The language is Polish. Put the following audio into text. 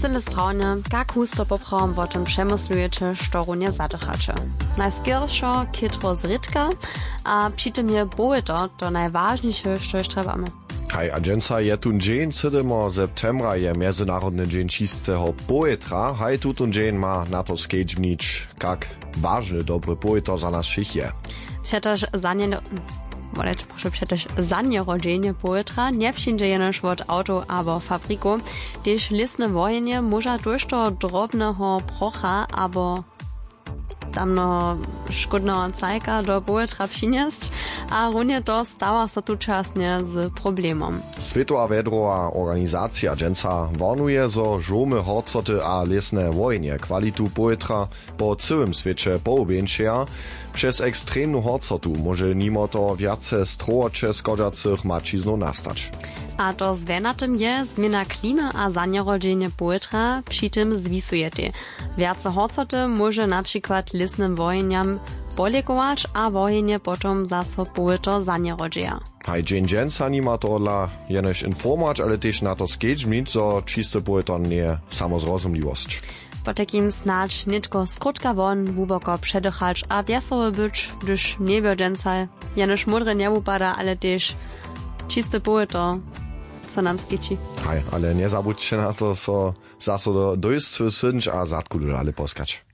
Wesele sprawne, jak husto poprawom o tym przemyslujecie, što runie zadychacie. Najskierszo kitro zrytka, a przy tym je bołyto to najważniejsze, co już trebamy. Hej, a dżęca je tun dzień 7. septembra je Międzynarodny Dzień Czystego Poetra. Hej, tutun dzień ma na to skedźwnicz, jak ważny dobry poetor za nas všich je. Przecież za nierodzenie poetra nie przyjdzie jenoż od auto albo fabryku, gdyż listne wojenie może też do drobnego procha albo tamno szkodnego cajka do poetra przynieść, a runie to stało się tu czasnie z problemem. Światowa vedrowa organizacja dżęca warnuje, że żomy horcoty a lesne wojnie kwalitu poetra po całym świecie połowieńszia. Przez ekstremną horcotu może mimo to wiace strołocze skodżacych maciznu nastać. A to na tym je zmiana klimy a zanierodzenie poetra przy tym zwisujete. Wiace horcoty może na przykład lesnym wojeniam polekować, a wojenie potom zaso poeto zanierodzieja. Hej, dzień dżęca nima to dla jenoś informować, ale też na to skedźmić, że czysty poetor nie samozrozumliwość. Po takim snadź nitko skrótka won wuboko przedychać a wiesoły być, gdyż nie wie dżęca jenoś mudre nie upada, ale też czysty poetor, co nam skici. Hej, ale nie zabudźcie na to, so zaso do dojstwy synć a zadku dodali poskać.